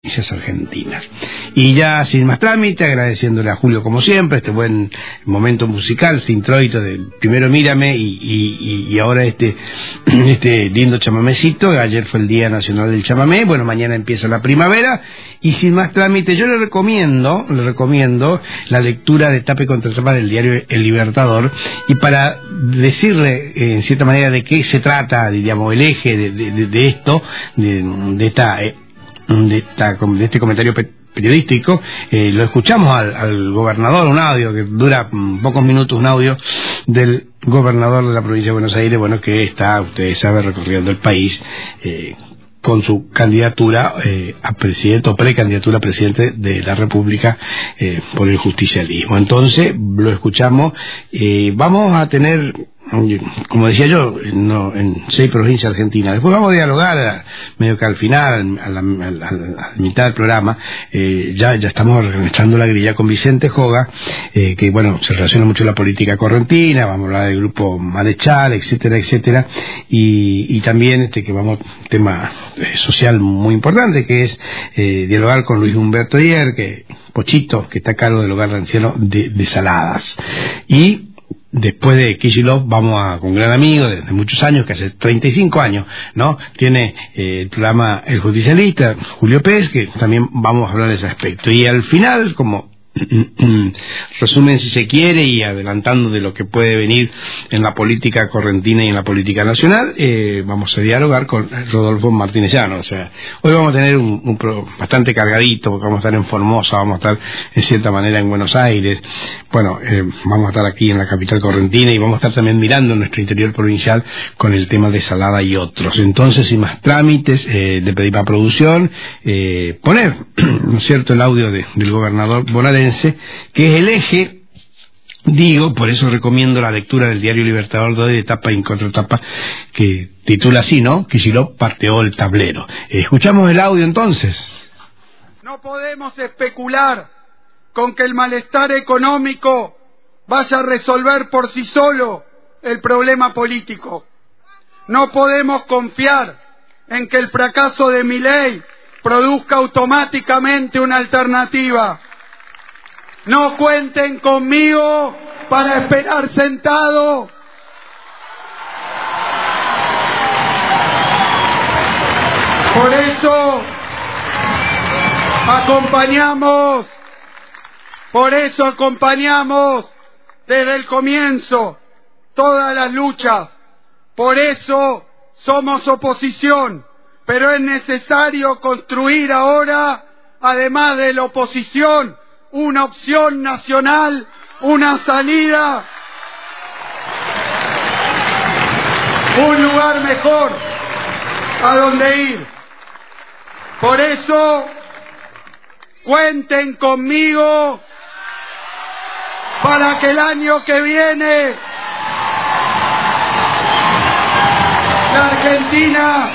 argentinas. Y ya sin más trámite, agradeciéndole a Julio como siempre este buen momento musical, este introito de primero Mírame y ahora este lindo chamamecito. Ayer fue el Día Nacional del Chamamé, bueno, mañana empieza la primavera y sin más trámite yo le recomiendo la lectura de tapa y contratapa del diario El Libertador, y para decirle en cierta manera de qué se trata, diríamos, el eje de esto, de este comentario periodístico, lo escuchamos al gobernador, un audio que dura pocos minutos, un audio del gobernador de la provincia de Buenos Aires, bueno, que está, ustedes saben, recorriendo el país con su candidatura a presidente o precandidatura a presidente de la República por el justicialismo. Entonces, lo escuchamos. Vamos a tener, como decía yo, en 6 provincias argentinas. Después vamos a dialogar, medio que al final, a la mitad del programa, ya estamos organizando la grilla con Vicente Joga, que bueno, se relaciona mucho con la política correntina, vamos a hablar del grupo Marechal, etcétera, etcétera, y también que vamos a un tema social muy importante, que es dialogar con Luis Humberto Dier, Pochito, que está a cargo del hogar de ancianos de Saladas. Y después de Kicillof vamos con gran amigo de muchos años, que hace 35 años, ¿no? Tiene el programa El Justicialista, Julio Pérez, que también vamos a hablar de ese aspecto. Y al final, como resumen si se quiere y adelantando de lo que puede venir en la política correntina y en la política nacional, vamos a dialogar con Rodolfo Martínez Llano. O sea, hoy vamos a tener un bastante cargadito, porque vamos a estar en Formosa, vamos a estar en cierta manera en Buenos Aires, bueno, vamos a estar aquí en la capital correntina y vamos a estar también mirando nuestro interior provincial con el tema de Salada y otros. Entonces, sin más trámites, le pedí para producción poner, ¿no es cierto?, el audio del gobernador bonaerense, que es el eje, digo, por eso recomiendo la lectura del diario Libertador de hoy, de tapa y contratapa, que titula así, ¿no? Kicillof pateó el tablero. Escuchamos el audio entonces. No podemos especular con que el malestar económico vaya a resolver por sí solo el problema político. No podemos confiar en que el fracaso de Milei produzca automáticamente una alternativa. No cuenten conmigo para esperar sentado. Por eso acompañamos desde el comienzo todas las luchas. Por eso somos oposición, pero es necesario construir ahora, además de la oposición, una opción nacional, una salida, un lugar mejor a donde ir. Por eso, cuenten conmigo para que el año que viene la Argentina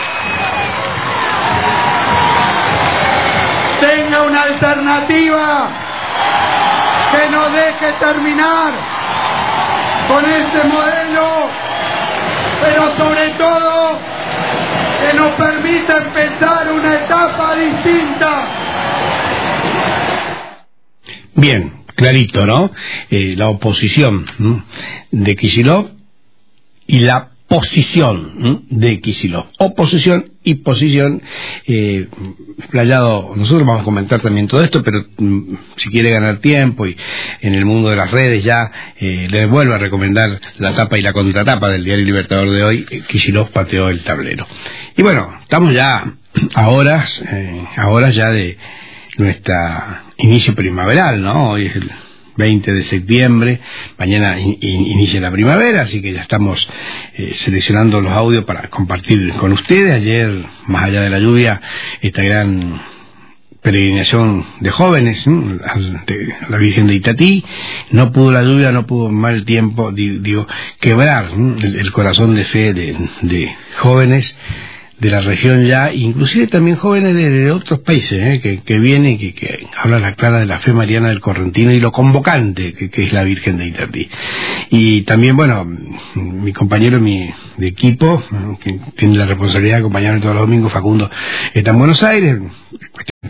tenga una alternativa que nos deje terminar con este modelo, pero sobre todo que nos permita empezar una etapa distinta. Bien, clarito, ¿no? La oposición de Kicillof y la posición de Kicillof. Oposición y posición, explayado. Nosotros vamos a comentar también todo esto, pero si quiere ganar tiempo y en el mundo de las redes ya les vuelvo a recomendar la tapa y la contratapa del diario Libertador de hoy. Kicillof pateó el tablero. Y bueno, estamos ya a horas ya de nuestra inicio primaveral, ¿no? Hoy es el 20 de septiembre, mañana inicia la primavera, así que ya estamos seleccionando los audios para compartir con ustedes. Ayer, más allá de la lluvia, esta gran peregrinación de jóvenes, de la Virgen de Itatí, no pudo la lluvia, no pudo mal tiempo, quebrar el corazón de fe de jóvenes de la región ya, inclusive también jóvenes de otros países, que vienen y que hablan a clara de la fe mariana del correntino y lo convocante que es la Virgen de Itatí. Y también, bueno, mi compañero de equipo, que tiene la responsabilidad de acompañarme todos los domingos, Facundo, está en Buenos Aires,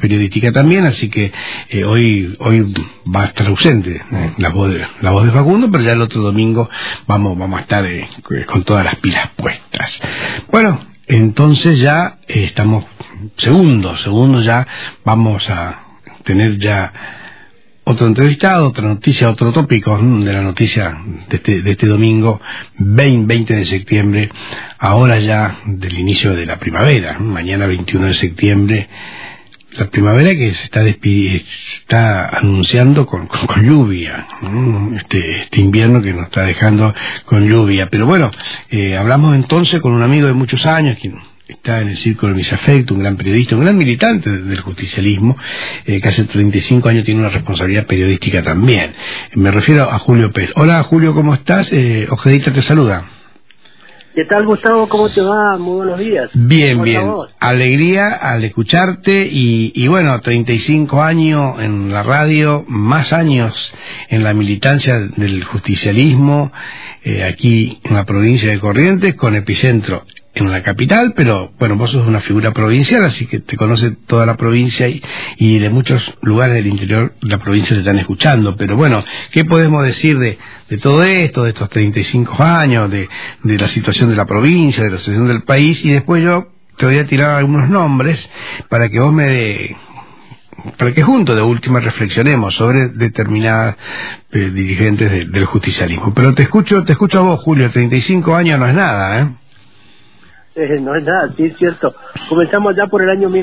periodística también, así que hoy va a estar ausente la voz de Facundo, pero ya el otro domingo vamos a estar con todas las pilas puestas. Bueno, entonces ya estamos segundo ya vamos a tener ya otro entrevistado, otra noticia, otro tópico de la noticia de este domingo 20 de septiembre, ahora ya del inicio de la primavera, mañana 21 de septiembre, la primavera que se está anunciando con lluvia, este invierno que nos está dejando con lluvia. Pero bueno, hablamos entonces con un amigo de muchos años, quien está en el círculo de mis afectos, un gran periodista, un gran militante del justicialismo, que hace 35 años tiene una responsabilidad periodística también. Me refiero a Julio Pez. Hola Julio, ¿cómo estás? Ojedita te saluda. ¿Qué tal, Gustavo? ¿Cómo te va? Muy buenos días. Bien. Alegría al escucharte y bueno, 35 años en la radio, más años en la militancia del justicialismo, aquí en la provincia de Corrientes, con epicentro en la capital, pero bueno, vos sos una figura provincial, así que te conoce toda la provincia y de muchos lugares del interior de la provincia te están escuchando. Pero bueno, ¿qué podemos decir de todo esto, de estos 35 años, de la situación de la provincia, de la situación del país? Y después yo te voy a tirar algunos nombres para que vos para que juntos de última reflexionemos sobre determinadas dirigentes del justicialismo. Pero te escucho a vos, Julio. 35 años no es nada, ¿eh? No es nada, sí es cierto. Comenzamos ya por el año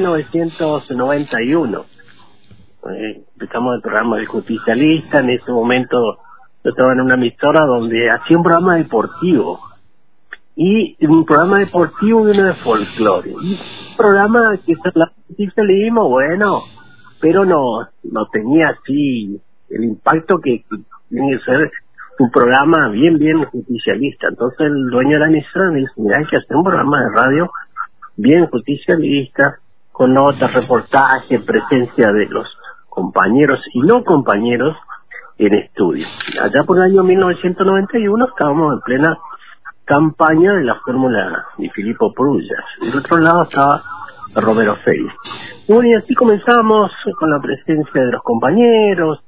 1991. Empezamos el programa de Justicialista. En ese momento yo estaba en una emisora donde hacía un programa deportivo. Y un programa deportivo y uno de folclore. Y un programa que es el justicialismo, bueno, pero no tenía así el impacto que tiene que ser un programa bien justicialista. Entonces el dueño de la emisora me dice, mira, hay que hacer un programa de radio bien justicialista, con notas, reportajes, presencia de los compañeros y no compañeros en estudio. Allá por el año 1991 estábamos en plena campaña de la fórmula de Filippo Pruglia. Del otro lado estaba Romero Félix. Bueno, y así comenzamos con la presencia de los compañeros,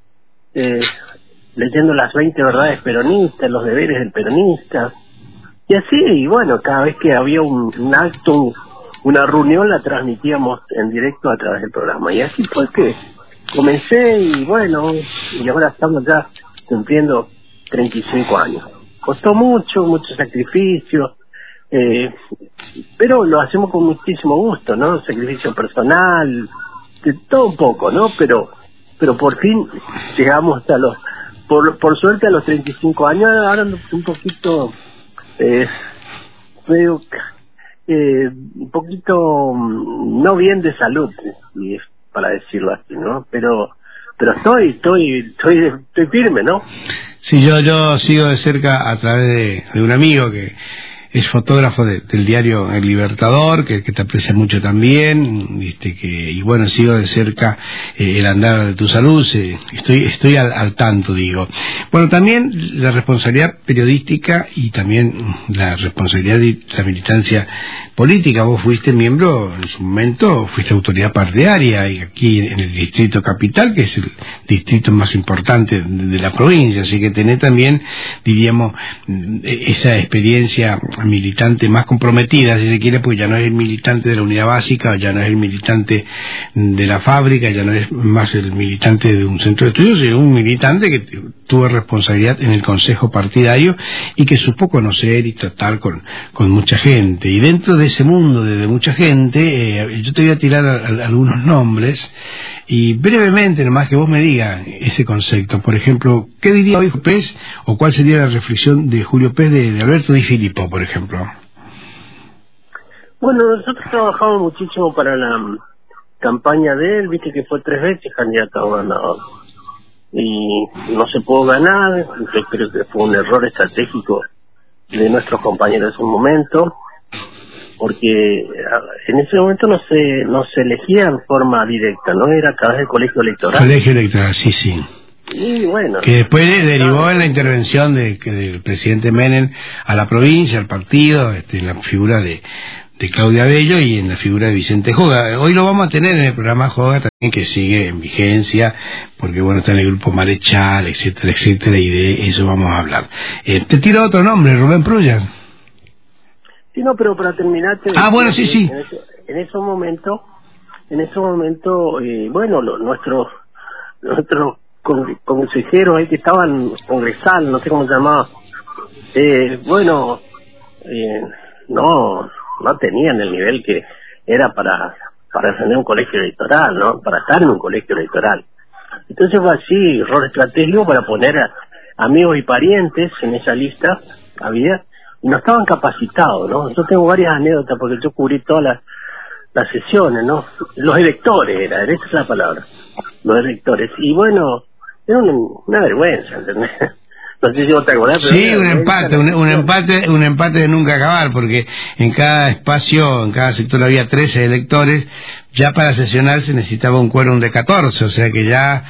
leyendo las 20 verdades peronistas, los deberes del peronista, y así, y bueno, cada vez que había un acto, una reunión, la transmitíamos en directo a través del programa, y así fue que comencé, y bueno, y ahora estamos ya cumpliendo 35 años. Costó mucho sacrificio, pero lo hacemos con muchísimo gusto, ¿no? Sacrificio personal, de todo un poco, ¿no? Pero por fin llegamos a por suerte a los 35 años, ahora un poquito, un poquito no bien de salud, para decirlo así, ¿no? Pero estoy firme, ¿no? Sí, yo sigo de cerca a través de un amigo que es fotógrafo del diario El Libertador, que te aprecia mucho también, y bueno, sigo de cerca el andar de tu salud, estoy al tanto, digo. Bueno, también la responsabilidad periodística y también la responsabilidad de la militancia política. Vos fuiste miembro, en su momento, fuiste autoridad partidaria, y aquí en el distrito capital, que es el distrito más importante de la provincia, así que tenés también, diríamos, esa experiencia militante más comprometida, si se quiere, pues ya no es el militante de la unidad básica, ya no es el militante de la fábrica, ya no es más el militante de un centro de estudios, sino un militante que tuvo responsabilidad en el consejo partidario y que supo conocer y tratar con mucha gente. Y dentro de ese mundo de mucha gente, yo te voy a tirar algunos nombres y brevemente nomás que vos me digas ese concepto. Por ejemplo, ¿qué diría hoy Pez o cuál sería la reflexión de Julio Pez de Alberto Di Filippo, por ejemplo? Bueno, nosotros trabajamos muchísimo para la campaña de él, viste que fue 3 veces candidato a gobernador y no se pudo ganar. Yo creo que fue un error estratégico de nuestros compañeros en un momento, porque en ese momento no se elegía en forma directa, no era a través del colegio electoral. Colegio electoral, sí. Y bueno, que después derivó en la intervención del presidente Menem a la provincia, al partido, en la figura de Claudia Bello y en la figura de Vicente Joga. Hoy lo vamos a tener en el programa Joga también, que sigue en vigencia, porque bueno, está en el grupo Marechal, etcétera, etcétera, y de eso vamos a hablar. Te tiro otro nombre, Rubén Prullas. Sí, no, pero para terminar... Bueno, sí. En ese momento, bueno, nuestros consejeros ahí que estaban congresal, no sé cómo se llamaba, no tenían el nivel que era para tener un colegio electoral, ¿no? Para estar en un colegio electoral. Entonces fue así, error estratégico para poner a amigos y parientes en esa lista, había, y no estaban capacitados, ¿no? Yo tengo varias anécdotas porque yo cubrí todas las sesiones, ¿no? Los electores, esa es la palabra, los electores. Y bueno, era una vergüenza, ¿entendés? No sé si vos te acordás, pero sí, un empate de nunca acabar, porque en cada espacio, en cada sector había 13 electores. Ya para sesionar se necesitaba un quórum de 14, o sea que ya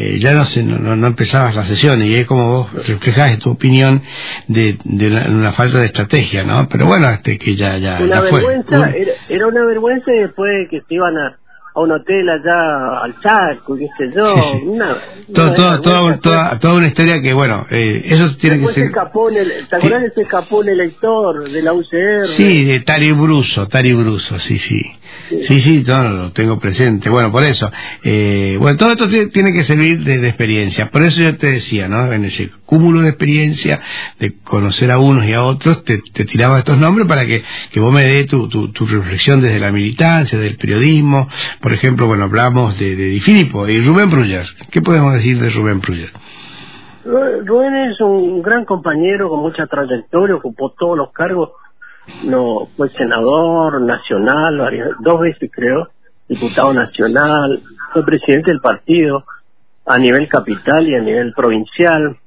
no empezabas las sesiones, y es como vos reflejás tu opinión de una falta de estrategia, ¿no? Pero bueno, que ya fue. Era una vergüenza, y después que se iban a un hotel allá al Chaco, qué sé yo, sí. Toda una historia que, bueno, eso tiene que ser... ¿Te acordás de ese escapó el elector de la UCR? Sí, de Tari Bruso, sí. Sí, todo lo tengo presente. Bueno, por eso, todo esto tiene que servir de experiencia. Por eso yo te decía, ¿no? En ese cúmulo de experiencia, de conocer a unos y a otros, te tiraba estos nombres para que vos me des tu reflexión desde la militancia, del periodismo. Por ejemplo, bueno, hablamos de Di Filippo y Rubén Prullas. ¿Qué podemos decir de Rubén Prullas? Rubén es un gran compañero con mucha trayectoria, ocupó todos los cargos. No, fue senador nacional, 2 veces creo, diputado nacional, fue presidente del partido a nivel capital y a nivel provincial,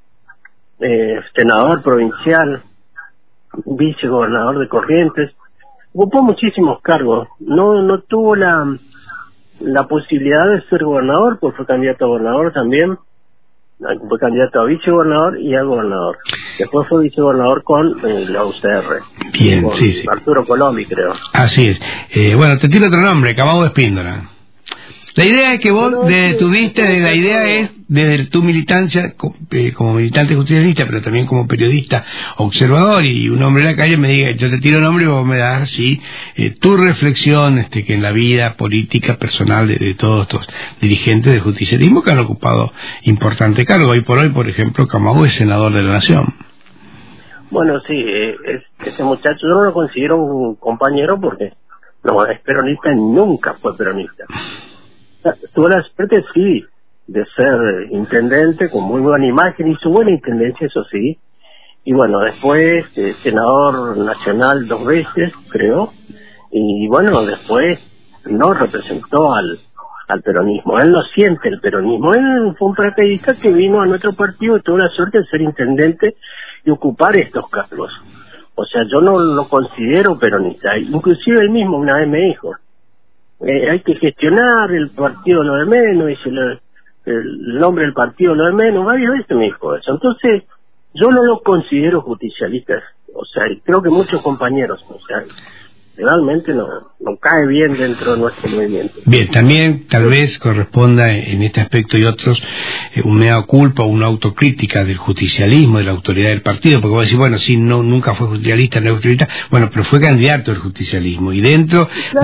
senador provincial, vicegobernador de Corrientes, ocupó muchísimos cargos, no tuvo la posibilidad de ser gobernador, pues fue candidato a gobernador también, fue candidato a vicegobernador y a gobernador. Después fue vicegobernador con la UCR. Bien, con sí. Arturo Colombi, creo. Así es. Bueno, te tiro otro nombre, Camau Espíndola. La idea es que vos, desde tu vista, la idea es, desde tu militancia, como militante justicialista, pero también como periodista observador y un hombre en la calle, me diga, yo te tiro el nombre y vos me das así tu reflexión, que en la vida política personal de todos estos dirigentes del justicialismo que han ocupado importante cargo. Hoy por hoy, por ejemplo, Camau es senador de la Nación. Bueno, sí, ese muchacho yo no lo considero un compañero porque no es peronista, nunca fue peronista. Tuve la suerte, sí, de ser intendente con muy buena imagen, hizo buena intendencia, eso sí, y bueno, después senador nacional 2 veces, creo, y bueno, después no representó al peronismo, él no siente el peronismo, él fue un paracaidista que vino a nuestro partido y tuvo la suerte de ser intendente y ocupar estos cargos. O sea, yo no lo considero peronista, inclusive él mismo una vez me dijo, hay que gestionar, el partido lo de menos, dice el nombre del partido lo de menos, varias veces me dijo eso. Entonces, yo no lo considero justicialista, o sea, creo que muchos compañeros, o sea, realmente no cae bien dentro de nuestro movimiento. Bien, también tal vez corresponda en este aspecto y otros un mea culpa o una autocrítica del justicialismo, de la autoridad del partido, porque vos decís, bueno, sí, nunca fue justicialista, no es justicialista, bueno, pero fue candidato del justicialismo, y dentro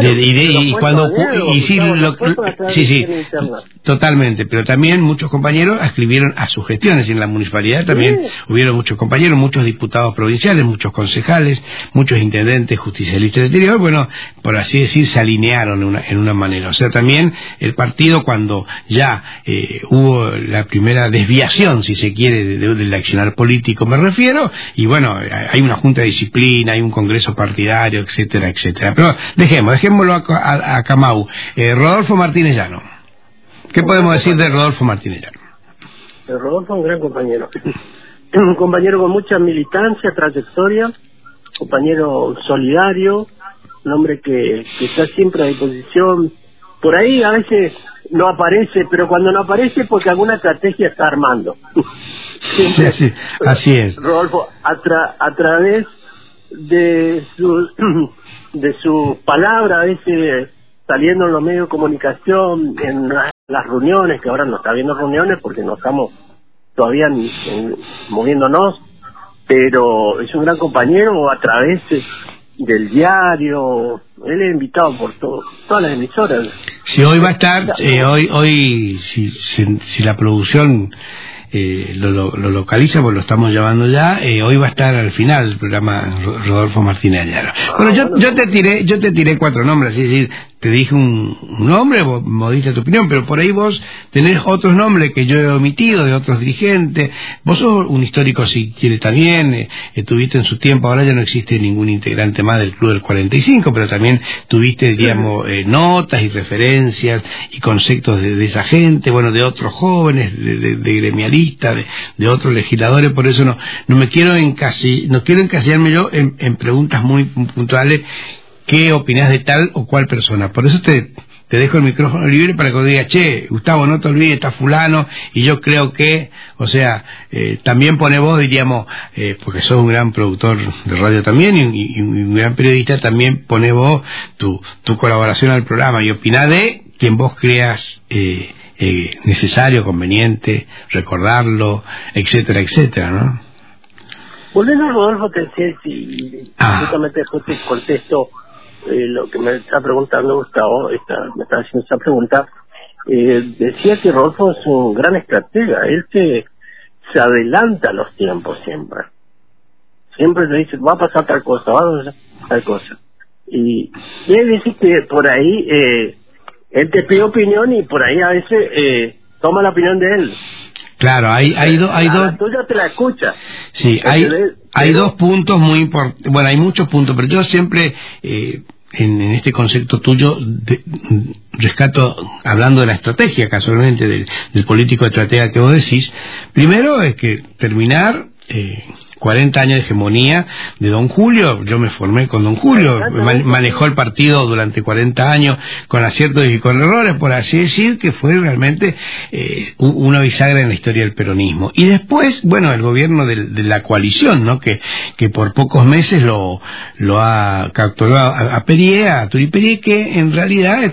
sí, totalmente, pero también muchos compañeros escribieron a sus gestiones, y en la municipalidad también hubieron muchos compañeros, muchos diputados provinciales, muchos concejales, muchos intendentes justicialistas de interior, bueno, por así decir, se alinearon en una manera. O sea, también el partido, cuando ya hubo la primera desviación, si se quiere, del accionar político, me refiero, y bueno, hay una junta de disciplina, hay un congreso partidario, etcétera, etcétera. Pero dejémoslo a Camau. Rodolfo Martínez Llano. ¿Qué podemos decir de Rodolfo Martínez Llano? Rodolfo es un gran compañero. Un compañero con mucha militancia, trayectoria, compañero solidario, un hombre que está siempre a disposición. Por ahí a veces no aparece, pero cuando no aparece porque alguna estrategia está armando. Sí, así es. Rodolfo, a través de su palabra, a veces saliendo en los medios de comunicación, en las reuniones, que ahora no está habiendo reuniones porque no estamos todavía moviéndonos, pero es un gran compañero a través del diario. Él es invitado por todas las emisoras. Sí, hoy va a estar, hoy si la producción lo localiza, pues lo estamos llamando ya, hoy va a estar al final del programa Rodolfo Martínez Ayala. Bueno, yo te tiré 4 nombres, es decir, te dije un nombre, vos diste tu opinión, pero por ahí vos tenés otros nombres que yo he omitido de otros dirigentes. Vos sos un histórico, si quiere, también, tuviste en su tiempo, ahora ya no existe ningún integrante más del Club del 45, pero también tuviste, digamos, notas y referencias y conceptos de esa gente, bueno, de otros jóvenes, de gremialistas, de otros legisladores. Por eso no quiero encasillarme yo en preguntas muy puntuales. ¿Qué opinás de tal o cual persona? Por eso te dejo el micrófono libre para que digas, che, Gustavo, no te olvides, está fulano, y yo creo que, o sea, también pone vos, diríamos, porque sos un gran productor de radio también y un gran periodista, también pone vos tu colaboración al programa y opinás de quien vos creas necesario, conveniente, recordarlo, etcétera, etcétera, ¿no? Volviendo a Rodolfo, te decía, si justamente después te contesto lo que me está preguntando Gustavo, me está haciendo esa pregunta. Decía que Rodolfo es un gran estratega. Él se adelanta a los tiempos siempre. Siempre le dice, va a pasar tal cosa, va a pasar tal cosa. Y él dice que por ahí él te pide opinión y por ahí a veces toma la opinión de él. Claro, hay dos. La tuya te la escucha. Sí, hay 2 puntos muy importantes. Bueno, hay muchos puntos, pero yo siempre en este concepto tuyo rescato, hablando de la estrategia, casualmente del político estratega que vos decís. Primero es que terminar 40 años de hegemonía de don Julio. Yo me formé con don Julio, manejó el partido durante 40 años con aciertos y con errores, por así decir, que fue realmente una bisagra en la historia del peronismo. Y después, bueno, el gobierno de la coalición, ¿no? Que por pocos meses lo ha capturado a Turi Perier, que en realidad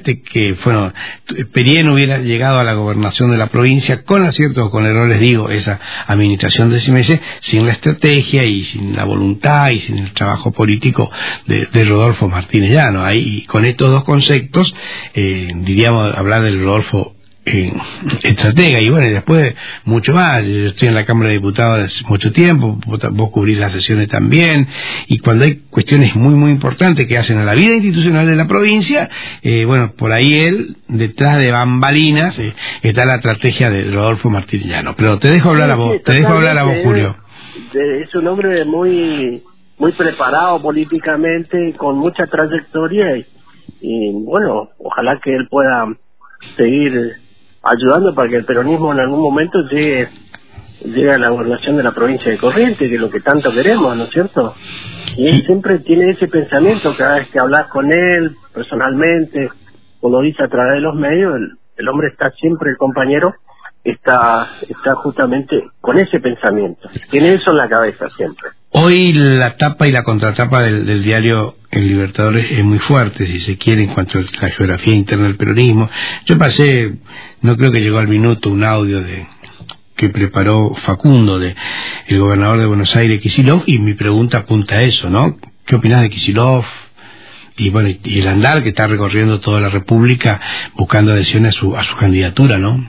Perier no hubiera llegado a la gobernación de la provincia con aciertos o con errores, digo, esa administración de 6 meses, sin la estrategia y sin la voluntad y sin el trabajo político de Rodolfo Martínez Llano. Ahí, con estos 2 conceptos, diríamos, hablar del Rodolfo estratega. Y bueno, y después mucho más. Yo estoy en la Cámara de Diputados hace mucho tiempo, vos cubrís las sesiones también, y cuando hay cuestiones muy muy importantes que hacen a la vida institucional de la provincia, bueno, por ahí detrás de bambalinas está la estrategia de Rodolfo Martínez Llano. Pero te dejo hablar a vos, Julio. Es un hombre muy preparado políticamente, con mucha trayectoria y bueno, ojalá que él pueda seguir ayudando para que el peronismo en algún momento llegue a la gobernación de la provincia de Corrientes, que es lo que tanto queremos, ¿no es cierto? Y él siempre tiene ese pensamiento, cada vez que hablas con él personalmente, o lo dice a través de los medios, el hombre está siempre, el compañero está justamente con ese pensamiento, tiene eso en la cabeza siempre. Hoy la tapa y la contratapa del diario El Libertador es muy fuerte, si se quiere, en cuanto a la geografía interna del peronismo. Yo pasé, no creo que llegó al minuto, un audio que preparó Facundo, el gobernador de Buenos Aires, Kicillof, y mi pregunta apunta a eso, ¿no? ¿Qué opinás de Kicillof? Y bueno, y el andar que está recorriendo toda la República buscando adhesión a su candidatura, ¿no?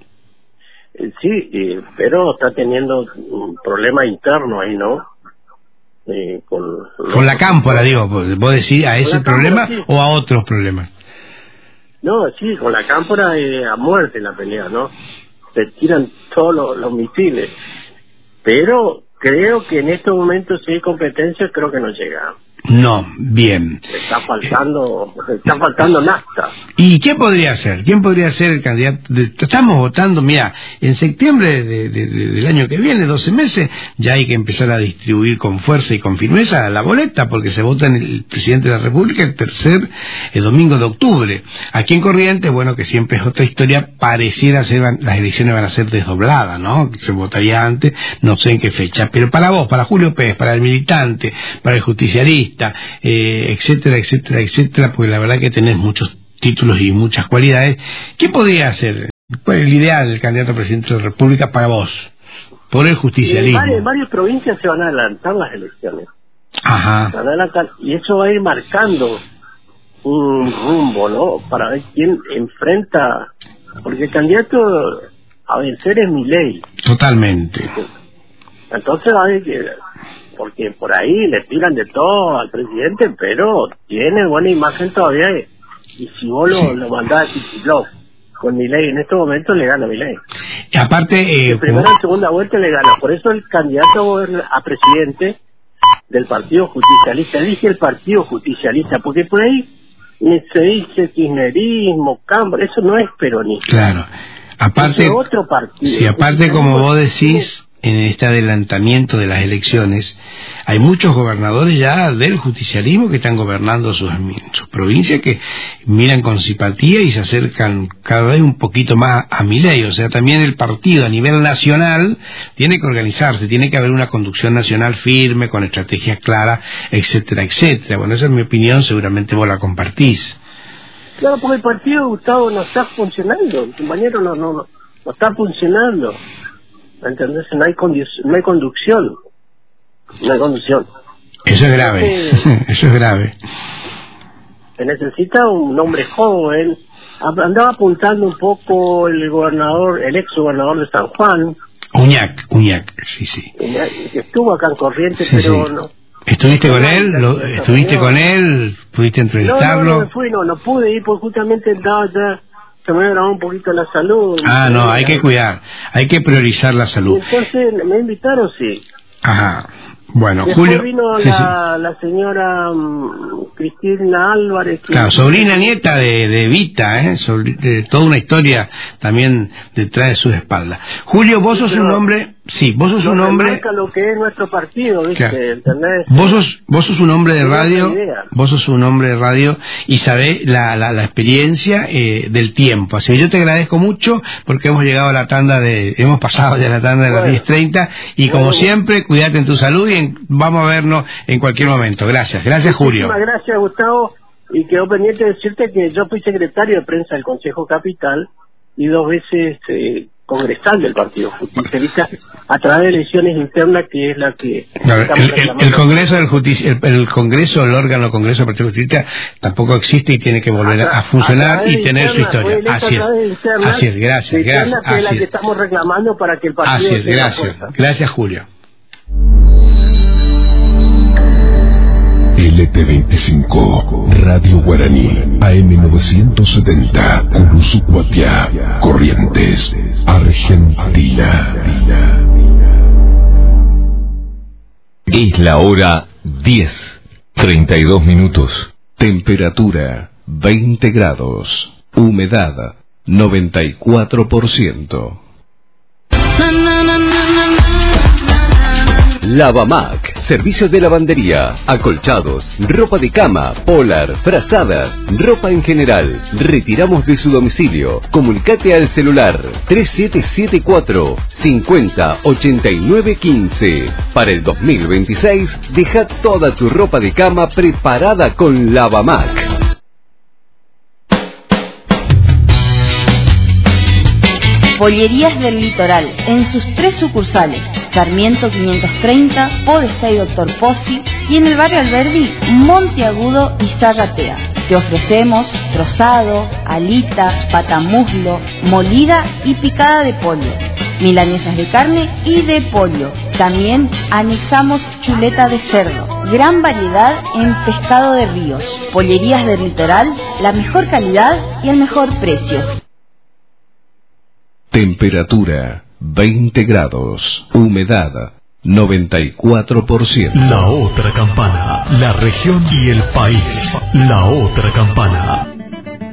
Sí, pero está teniendo un problema interno ahí, ¿no? Con la cámpora, digo, ¿vos decís a ese problema sí, o a otros problemas? No, sí, con la cámpora a muerte la pelea, ¿no? Se tiran todos los misiles. Pero creo que en estos momentos, si hay competencia, creo que no llega. No, bien. Está faltando nafta. ¿Y qué podría hacer? ¿Quién podría ser el candidato? Estamos votando, mira, en septiembre del año que viene, 12 meses, ya hay que empezar a distribuir con fuerza y con firmeza la boleta, porque se vota en el presidente de la República el domingo de octubre. Aquí en Corrientes, bueno, que siempre es otra historia, pareciera ser, las elecciones van a ser desdobladas, ¿no? Se votaría antes, no sé en qué fecha, pero para vos, para Julio Pérez, para el militante, para el justicialista, etcétera, etcétera, etcétera, porque la verdad que tenés muchos títulos y muchas cualidades. ¿Qué podría hacer? ¿Cuál es el ideal del candidato a presidente de la República para vos? Por el justicialismo. En varias provincias se van a adelantar las elecciones. Ajá. Se van a adelantar, y eso va a ir marcando un rumbo, ¿no? Para ver quién enfrenta, porque el candidato a vencer es Milei. Totalmente. Entonces va a haber que, porque por ahí le tiran de todo al presidente, pero tiene buena imagen todavía, y si vos lo mandás a Kicillof con Milei, en estos momentos le gana Milei. Y aparte, en primera y segunda vuelta le gana, por eso el candidato a presidente del Partido Justicialista, dije el Partido Justicialista, porque por ahí se dice kirchnerismo, Cámara, eso no es peronismo. Claro. Aparte, es otro partido. Sí, aparte como vos decís, en este adelantamiento de las elecciones, hay muchos gobernadores ya del justicialismo que están gobernando sus provincias, que miran con simpatía y se acercan cada vez un poquito más a Milei. O sea, también el partido a nivel nacional tiene que organizarse, tiene que haber una conducción nacional firme, con estrategias claras, etcétera, etcétera. Bueno, esa es mi opinión, seguramente vos la compartís. Claro, porque el partido, Gustavo, no está funcionando, el compañero no está funcionando. ¿Entendés? No hay conducción. No hay conducción. Eso es grave. Eso es grave. Se necesita un hombre joven. Andaba apuntando un poco el ex gobernador de San Juan. Uñac, sí. Que estuvo acá en Corrientes, sí, pero sí. No. ¿Estuviste con él? ¿Estuviste con él? ¿Pudiste entrevistarlo? No pude ir porque justamente andaba ya. Se me grabó un poquito la salud. No, hay que cuidar, hay que priorizar la salud. Y entonces me invitaron, sí. Ajá, bueno, después Julio... vino la señora Cristina Álvarez. Claro, sobrina nieta de Vita, de toda una historia también detrás de sus espaldas. Julio, vos sos un hombre... Sí, vos sos un hombre... marca lo que es nuestro partido, ¿viste? Claro. ¿Entendés? Vos sos un hombre de radio, y sabés la experiencia del tiempo. Así que yo te agradezco mucho porque hemos pasado ya la tanda de las 10:30 y como siempre, cuídate en tu salud y vamos a vernos en cualquier momento. Gracias, Julio. Muchísimas gracias, Gustavo, y quedó pendiente de decirte que yo fui secretario de prensa del Consejo Capital y 2 veces congresal del Partido Justicialista a través de elecciones internas, que es la que el Congreso el Congreso, el órgano Congreso del Partido Justicialista tampoco existe y tiene que volver a funcionar y tener su historia. Así es, gracias. Que es la que estamos reclamando para que el partido... Así es, gracias Julio. LT25, Radio Guaraní, AM970, Uruzucuatiá, Corrientes, Argentina. Es la hora 10:32. Temperatura 20 grados. Humedad 94%. Lavamac, servicios de lavandería, acolchados, ropa de cama, polar, frazadas, ropa en general. Retiramos de su domicilio. Comunicate al celular 3774 50 89 15. Para el 2026, deja toda tu ropa de cama preparada con Lavamac. Pollerías del Litoral, en sus 3 sucursales, Sarmiento 530, Podestá y Doctor Pozzi, y en el barrio Alberdi, Monteagudo y Zarratea. Te ofrecemos trozado, alita, patamuslo, molida y picada de pollo, milanesas de carne y de pollo. También anexamos chuleta de cerdo, gran variedad en pescado de ríos. Pollerías del Litoral, la mejor calidad y el mejor precio. Temperatura 20 grados. Humedad 94%. La otra campana, la región y el país. La otra campana.